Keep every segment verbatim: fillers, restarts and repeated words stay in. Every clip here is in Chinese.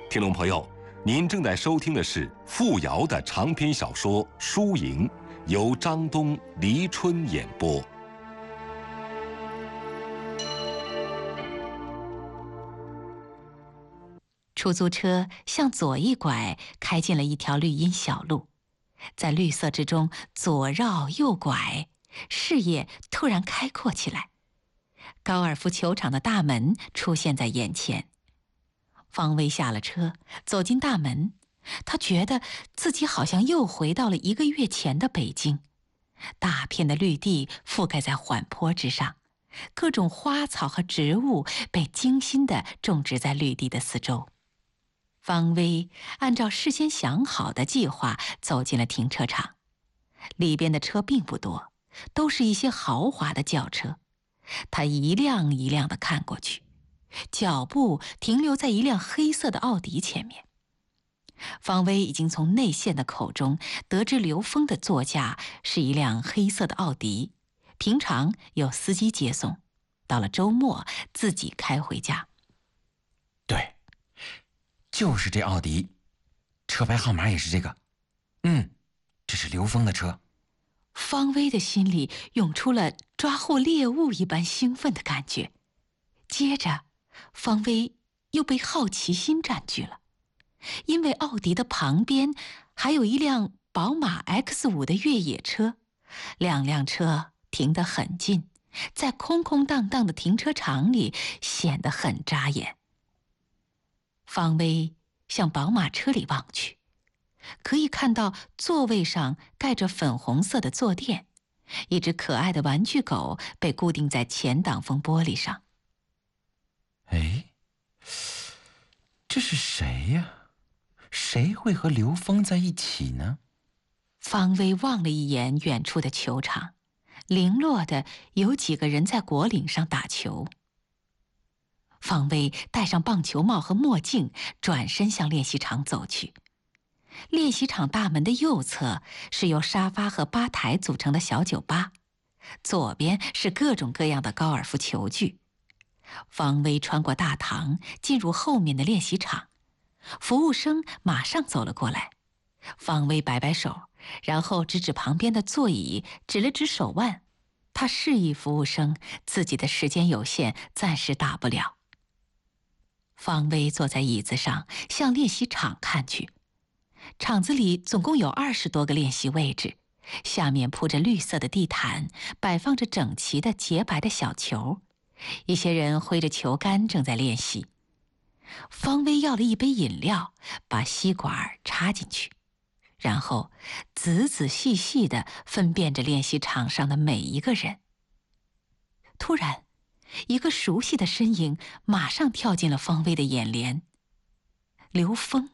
听众朋友，您正在收听的是付瑶的长篇小说《输赢》，由张东、黎春演播。 出租车向左一拐，开进了一条绿荫小路，在绿色之中左绕右拐，视野突然开阔起来。高尔夫球场的大门出现在眼前。方薇下了车，走进大门，他觉得自己好像又回到了一个月前的北京。大片的绿地覆盖在缓坡之上，各种花草和植物被精心地种植在绿地的四周。方薇按照事先想好的计划走进了停车场，里边的车并不多，都是一些豪华的轿车。他一辆一辆地看过去，脚步停留在一辆黑色的奥迪前面。方薇已经从内线的口中得知刘峰的座驾是一辆黑色的奥迪，平常有司机接送，到了周末自己开回家。 对，就是这奥迪，车牌号码也是这个。嗯，这是刘峰的车。 方薇的心里涌出了抓获猎物一般兴奋的感觉，接着方薇又被好奇心占据了，因为奥迪的旁边还有一辆宝马 X 五 的越野车，两辆车停得很近，在空空荡荡的停车场里显得很扎眼。方薇向宝马车里望去，可以看到座位上盖着粉红色的坐垫，一只可爱的玩具狗被固定在前挡风玻璃上。 哎，这是谁呀？谁会和刘峰在一起呢？ 方薇望了一眼远处的球场，零落的有几个人在果岭上打球。方薇戴上棒球帽和墨镜，转身向练习场走去。练习场大门的右侧是由沙发和吧台组成的小酒吧，左边是各种各样的高尔夫球具。方薇穿过大堂，进入后面的练习场。服务生马上走了过来，方薇摆摆手，然后指指旁边的座椅，指了指手腕。他示意服务生自己的时间有限，暂时打不了。方薇坐在椅子上，向练习场看去。场子里总共有二十多个练习位置，下面铺着绿色的地毯，摆放着整齐的洁白的小球。一些人挥着球杆正在练习。方薇要了一杯饮料，把吸管插进去，然后仔仔细细地分辨着练习场上的每一个人。突然，一个熟悉的身影马上跳进了方薇的眼帘。刘峰。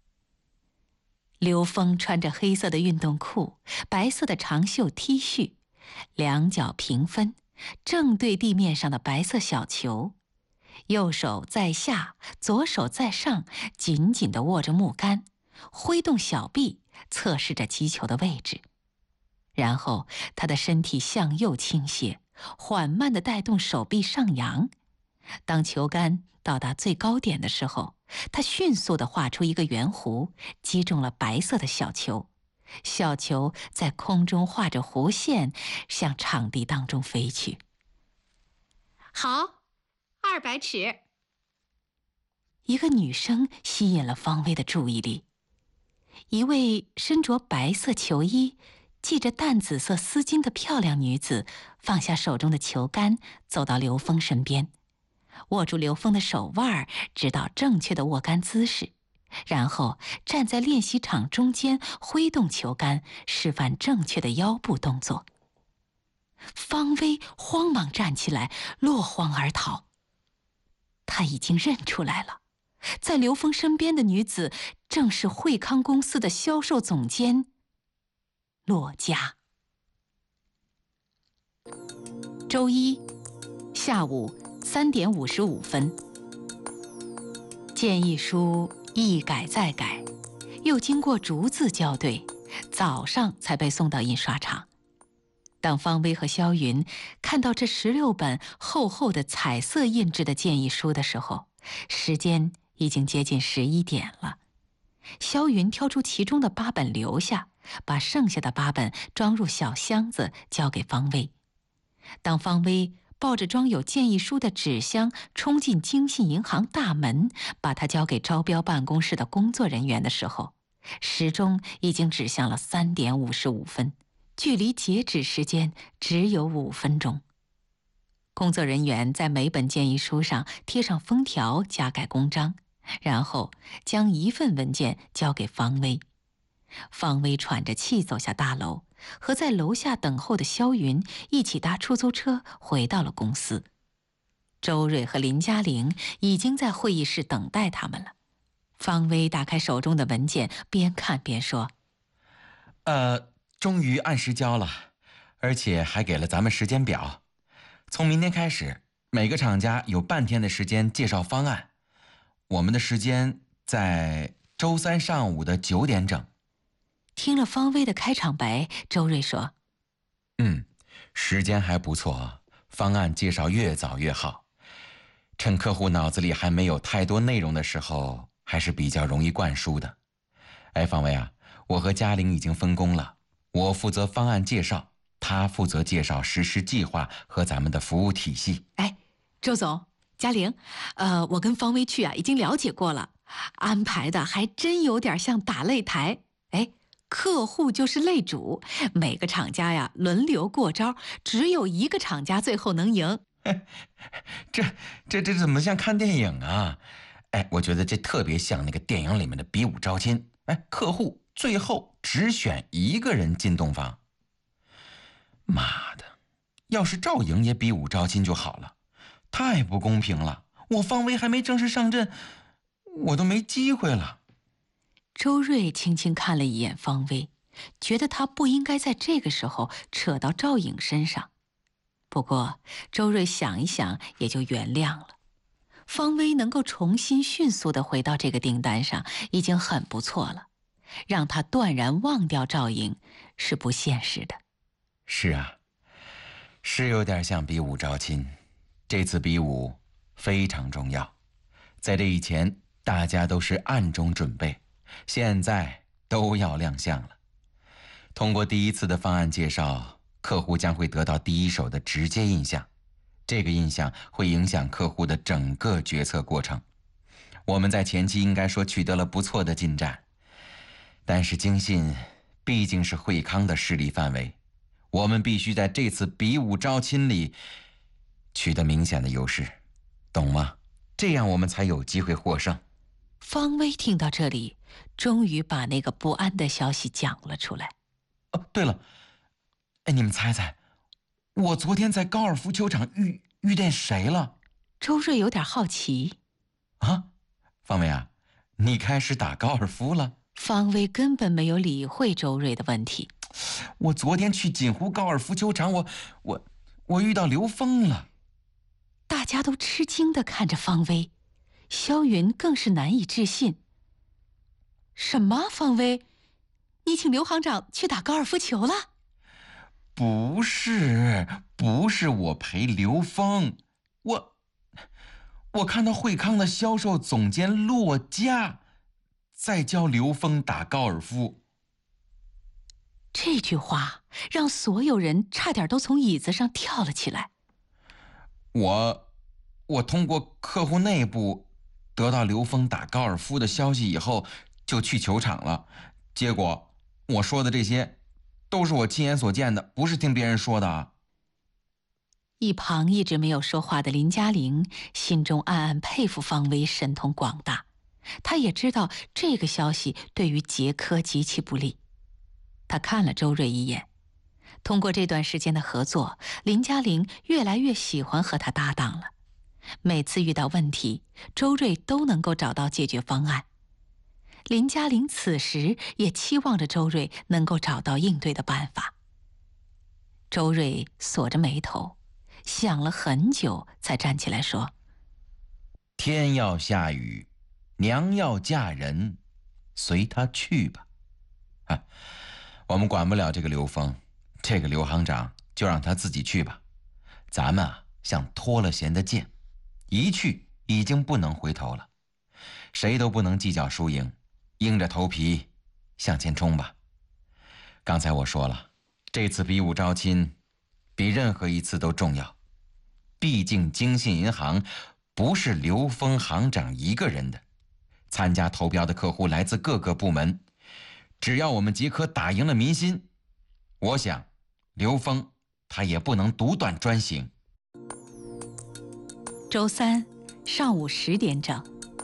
刘峰穿着黑色的运动裤，白色的长袖 T 恤，两脚平分，正对地面上的白色小球，右手在下，左手在上，紧紧地握着木杆，挥动小臂，测试着击球的位置。然后他的身体向右倾斜，缓慢地带动手臂上扬。当球杆到达最高点的时候，他迅速地画出一个圆弧，击中了白色的小球。小球在空中画着弧线，向场地当中飞去。 好，二百尺。 一个女声吸引了方薇的注意力。一位身着白色球衣、系着淡紫色丝巾的漂亮女子放下手中的球杆，走到刘峰身边，握住刘峰的手腕，指导正确的握杆姿势，然后站在练习场中间，挥动球杆，示范正确的腰部动作。方薇慌忙站起来，落荒而逃。他已经认出来了，在刘峰身边的女子正是惠康公司的销售总监骆家。周一下午三点五十五分，建议书一改再改，又经过逐字校对，早上才被送到印刷厂。当方薇和萧云看到这十六本厚厚的彩色印制的建议书的时候，时间已经接近十一点了。萧云挑出其中的八本留下，把剩下的八本装入小箱子交给方薇。当方薇抱着装有建议书的纸箱冲进京信银行大门，把它交给招标办公室的工作人员的时候，时钟已经指向了三点五十五分，距离截止时间只有五分钟。工作人员在每本建议书上贴上封条，加盖公章，然后将一份文件交给方薇。方薇喘着气走下大楼，和在楼下等候的萧云一起搭出租车回到了公司。周瑞和林嘉玲已经在会议室等待他们了。方薇打开手中的文件，边看边说：“ 呃，终于按时交了，而且还给了咱们时间表。从明天开始，每个厂家有半天的时间介绍方案。我们的时间在周三上午的九点整。” 听了方薇的开场白，周瑞说：“ 嗯，时间还不错，方案介绍越早越好。趁客户脑子里还没有太多内容的时候，还是比较容易灌输的。哎，方薇啊，我和嘉玲已经分工了，我负责方案介绍，他负责介绍实施计划和咱们的服务体系。” 哎，周总，嘉玲，呃，我跟方薇去啊，已经了解过了，安排的还真有点像打擂台。哎，客户就是擂主，每个厂家呀轮流过招，只有一个厂家最后能赢。 这这这怎么像看电影啊？哎，我觉得这特别像那个电影里面的比武招亲。哎，客户最后只选一个人进洞房。妈的，要是赵颖也比武招亲就好了，太不公平了！我方薇还没正式上阵，我都没机会了。 周瑞轻轻看了一眼方薇，觉得他不应该在这个时候扯到赵颖身上。不过周瑞想一想，也就原谅了。方薇能够重新迅速地回到这个订单上，已经很不错了。让他断然忘掉赵颖是不现实的。 是啊，是有点像比武招亲。这次比武非常重要，在这以前大家都是暗中准备，现在都要亮相了。通过第一次的方案介绍，客户将会得到第一手的直接印象，这个印象会影响客户的整个决策过程。我们在前期应该说取得了不错的进展，但是京信毕竟是惠康的势力范围，我们必须在这次比武招亲里取得明显的优势，懂吗？这样我们才有机会获胜。 方薇听到这里，终于把那个不安的消息讲了出来。 哦，对了，哎，你们猜猜，我昨天在高尔夫球场遇遇见谁了？ 周瑞有点好奇。 啊，方薇啊，你开始打高尔夫了？ 方薇根本没有理会周瑞的问题。 我昨天去锦湖高尔夫球场，我我我遇到刘峰了。 大家都吃惊地看着方薇，萧云更是难以置信。什么？方薇，你请刘行长去打高尔夫球了？ 不是，不是我陪刘峰，我我看到惠康的销售总监骆家在教刘峰打高尔夫。 这句话让所有人差点都从椅子上跳了起来。 我我通过客户内部得到刘峰打高尔夫的消息以后，就去球场了。结果我说的这些都是我亲眼所见的，不是听别人说的啊。 一旁一直没有说话的林嘉玲心中暗暗佩服方薇神通广大，她也知道这个消息对于杰科极其不利。她看了周瑞一眼，通过这段时间的合作，林嘉玲越来越喜欢和他搭档了。每次遇到问题，周瑞都能够找到解决方案。林嘉玲此时也期望着周瑞能够找到应对的办法。周瑞锁着眉头，想了很久，才站起来说：“ 天要下雨，娘要嫁人，随他去吧。啊，我们管不了这个刘峰，这个刘行长就让他自己去吧。咱们啊，像脱了弦的箭，一去已经不能回头了。 谁都不能计较输赢，硬着头皮向前冲吧。刚才我说了，这次比武招亲比任何一次都重要，毕竟京信银行不是刘峰行长一个人的，参加投标的客户来自各个部门，只要我们捷科打赢了民心，我想刘峰他也不能独断专行。 周三上午十点整，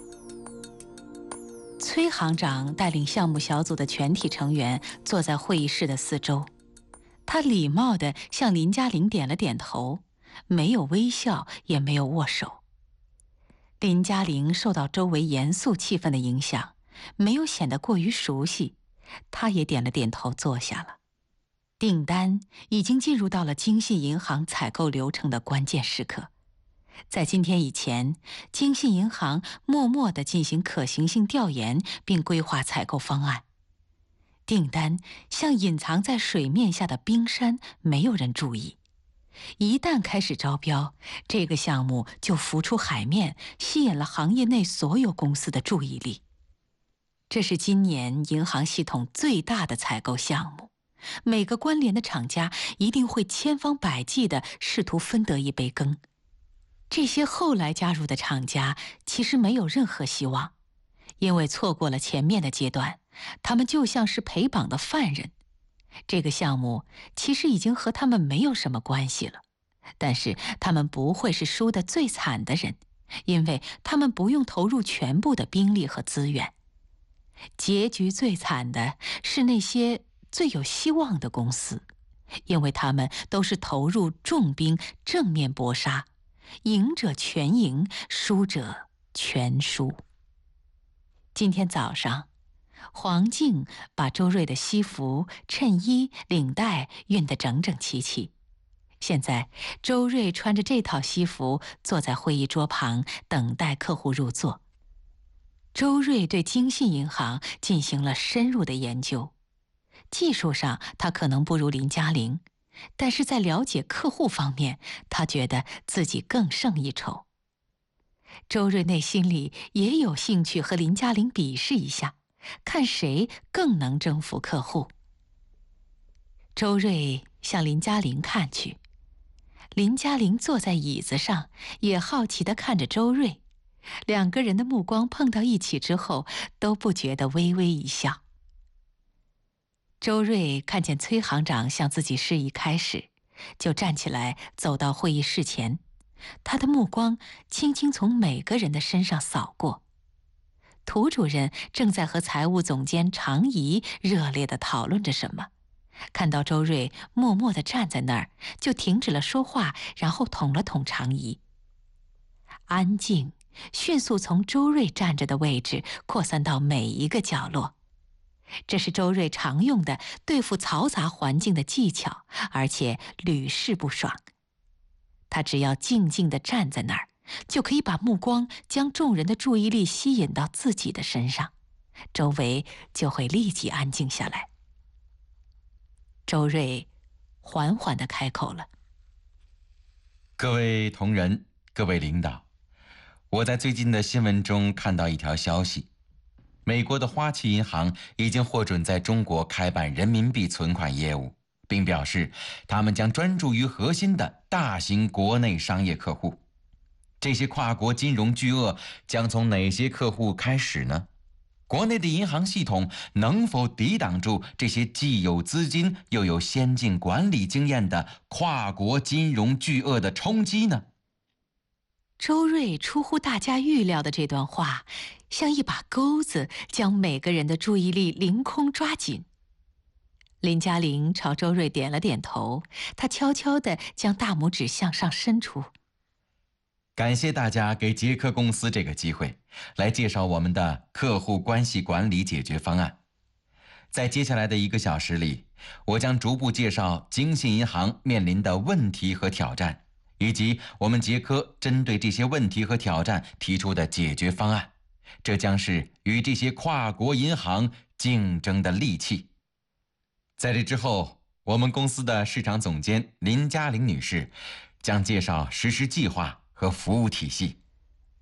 崔行长带领项目小组的全体成员坐在会议室的四周，他礼貌地向林嘉玲点了点头，没有微笑，也没有握手。林嘉玲受到周围严肃气氛的影响，没有显得过于熟悉，她也点了点头坐下了。订单已经进入到了京信银行采购流程的关键时刻。在今天以前，京信银行默默地进行可行性调研，并规划采购方案。订单像隐藏在水面下的冰山，没有人注意。一旦开始招标，这个项目就浮出海面，吸引了行业内所有公司的注意力。这是今年银行系统最大的采购项目，每个关联的厂家一定会千方百计地试图分得一杯羹。这些后来加入的厂家其实没有任何希望，因为错过了前面的阶段，他们就像是陪绑的犯人。这个项目其实已经和他们没有什么关系了，但是他们不会是输得最惨的人，因为他们不用投入全部的兵力和资源。结局最惨的是那些最有希望的公司，因为他们都是投入重兵正面搏杀，赢者全赢，输者全输。今天早上，黄静把周瑞的西服、衬衣、领带熨得整整齐齐。现在，周瑞穿着这套西服坐在会议桌旁，等待客户入座。周瑞对京信银行进行了深入的研究，技术上他可能不如林嘉玲，但是在了解客户方面，他觉得自己更胜一筹。周瑞内心里也有兴趣和林嘉玲比试一下，看谁更能征服客户。周瑞向林嘉玲看去，林嘉玲坐在椅子上，也好奇地看着周瑞。两个人的目光碰到一起之后，都不觉得微微一笑。周瑞看见崔行长向自己示意开始，就站起来走到会议室前，他的目光轻轻从每个人的身上扫过。涂主任正在和财务总监常怡热烈地讨论着什么，看到周瑞默默地站在那儿，就停止了说话，然后捅了捅常怡。安静迅速从周瑞站着的位置扩散到每一个角落。这是周瑞常用的对付嘈杂环境的技巧，而且屡试不爽。他只要静静地站在那儿，就可以把目光将众人的注意力吸引到自己的身上，周围就会立即安静下来。周瑞缓缓地开口了： 各位同仁，各位领导，我在最近的新闻中看到一条消息，美国的花旗银行已经获准在中国开办人民币存款业务，并表示他们将专注于核心的大型国内商业客户。这些跨国金融巨鳄将从哪些客户开始呢？国内的银行系统能否抵挡住这些既有资金又有先进管理经验的跨国金融巨鳄的冲击呢？ 周瑞出乎大家预料的这段话，像一把钩子，将每个人的注意力凌空抓紧。林嘉玲朝周瑞点了点头，她悄悄地将大拇指向上伸出。 感谢大家给捷科公司这个机会，来介绍我们的客户关系管理解决方案。在接下来的一个小时里，我将逐步介绍京信银行面临的问题和挑战，以及我们捷科针对这些问题和挑战提出的解决方案。这将是与这些跨国银行竞争的利器。在这之后，我们公司的市场总监林嘉玲女士将介绍实施计划和服务体系。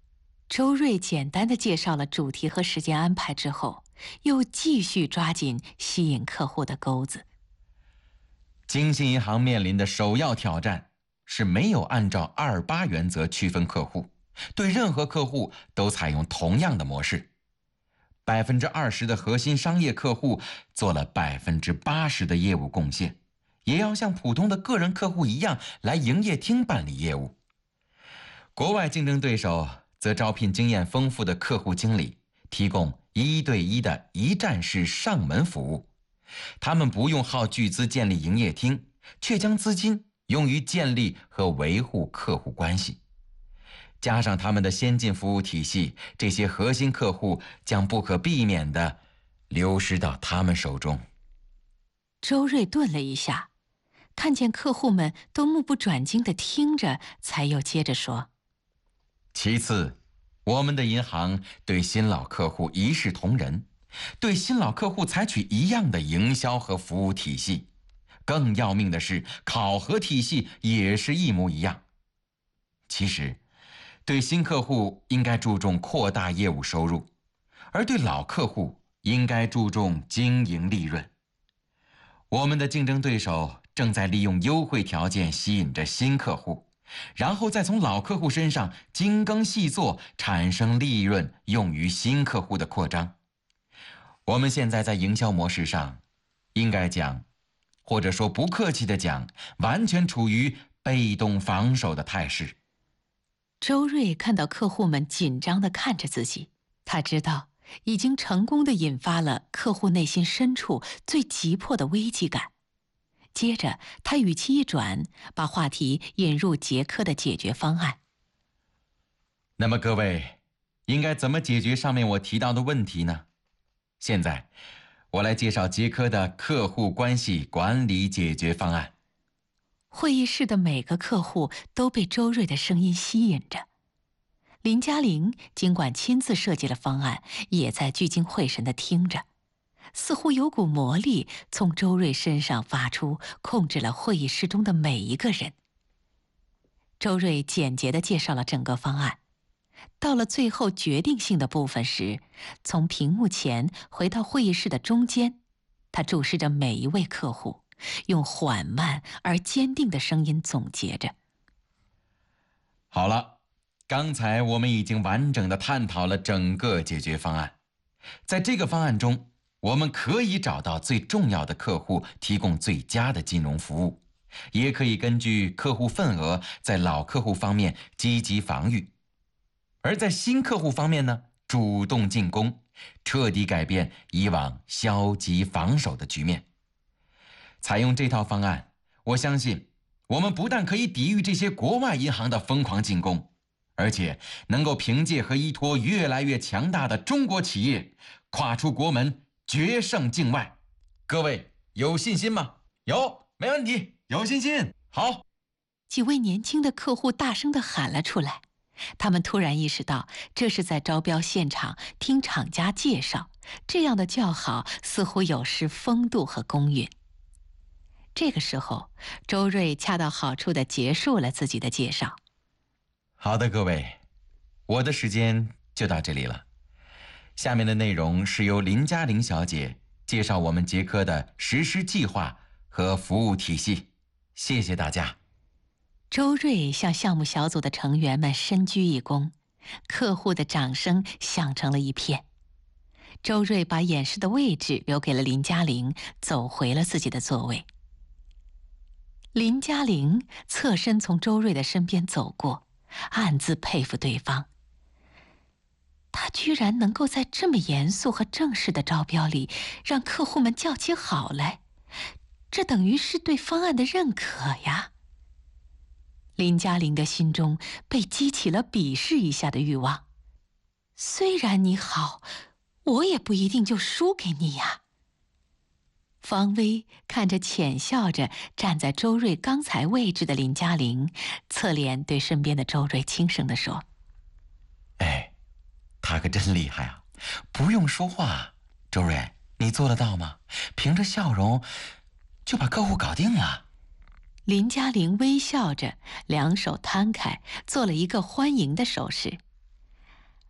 周瑞简单的介绍了主题和时间安排之后，又继续抓紧吸引客户的钩子。 京信银行面临的首要挑战是没有按照二八原则区分客户，对任何客户都采用同样的模式。百分之二十的核心商业客户做了百分之八十的业务贡献，也要像普通的个人客户一样来营业厅办理业务。国外竞争对手则招聘经验丰富的客户经理，提供一对一的一站式上门服务。他们不用耗巨资建立营业厅，却将资金用于建立和维护客户关系。加上他们的先进服务体系，这些核心客户将不可避免地流失到他们手中。 周瑞顿了一下，看见客户们都目不转睛地听着，才又接着说： 其次，我们的银行对新老客户一视同仁，对新老客户采取一样的营销和服务体系。更要命的是，考核体系也是一模一样。其实，对新客户应该注重扩大业务收入，而对老客户应该注重经营利润。我们的竞争对手正在利用优惠条件吸引着新客户，然后再从老客户身上精耕细作，产生利润，用于新客户的扩张。我们现在在营销模式上，应该讲，或者说不客气地讲，完全处于被动防守的态势。 周瑞看到客户们紧张地看着自己，他知道已经成功地引发了客户内心深处最急迫的危机感。接着，他语气一转，把话题引入杰克的解决方案。 那么各位，应该怎么解决上面我提到的问题呢？现在，我来介绍杰克的客户关系管理解决方案。 会议室的每个客户都被周瑞的声音吸引着。林嘉玲尽管亲自设计了方案，也在聚精会神地听着，似乎有股魔力从周瑞身上发出，控制了会议室中的每一个人。周瑞简洁地介绍了整个方案，到了最后决定性的部分时，从屏幕前回到会议室的中间，他注视着每一位客户，用缓慢而坚定的声音总结着： 好了，刚才我们已经完整地探讨了整个解决方案。在这个方案中，我们可以找到最重要的客户，提供最佳的金融服务，也可以根据客户份额，在老客户方面积极防御，而在新客户方面呢，主动进攻，彻底改变以往消极防守的局面。采用这套方案，我相信我们不但可以抵御这些国外银行的疯狂进攻，而且能够凭借和依托越来越强大的中国企业，跨出国门，决胜境外。各位有信心吗？有，没问题，有信心。好， 几位年轻的客户大声地喊了出来。他们突然意识到，这是在招标现场听厂家介绍，这样的叫好似乎有失风度和公允。这个时候，周瑞恰到好处地结束了自己的介绍。 好的，各位，我的时间就到这里了。下面的内容是由林嘉玲小姐介绍我们杰科的实施计划和服务体系。谢谢大家。 周瑞向项目小组的成员们深鞠一躬，客户的掌声响成了一片。周瑞把演示的位置留给了林嘉玲，走回了自己的座位。林嘉玲侧身从周瑞的身边走过，暗自佩服对方。他居然能够在这么严肃和正式的招标里，让客户们叫起好来，这等于是对方案的认可呀。林嘉玲的心中被激起了鄙视一下的欲望。虽然你好，我也不一定就输给你呀。方薇看着浅笑着站在周瑞刚才位置的林嘉玲，侧脸对身边的周瑞轻声地说： 哎，他可真厉害啊，不用说话。周瑞，你做得到吗？凭着笑容就把客户搞定了。 林嘉玲微笑着，两手摊开，做了一个欢迎的手势。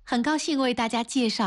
很高兴为大家介绍。